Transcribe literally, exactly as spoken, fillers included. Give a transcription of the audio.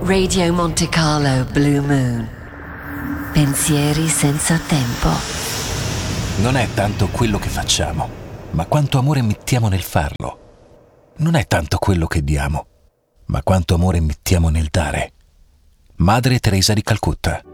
Radio Monte Carlo Blue Moon. Pensieri senza tempo. Non è tanto quello che facciamo, ma quanto amore mettiamo nel farlo. Non è tanto quello che diamo, ma quanto amore mettiamo nel dare. Madre Teresa di Calcutta.